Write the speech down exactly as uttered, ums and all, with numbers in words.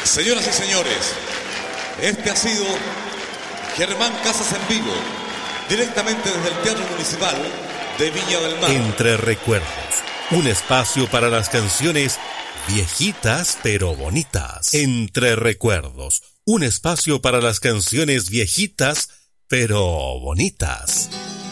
Señoras y señores, este ha sido Germán Casas en vivo, directamente desde el Teatro Municipal de Viña del Mar. Entre Recuerdos, un espacio para las canciones viejitas pero bonitas. Entre Recuerdos, un espacio para las canciones viejitas pero bonitas.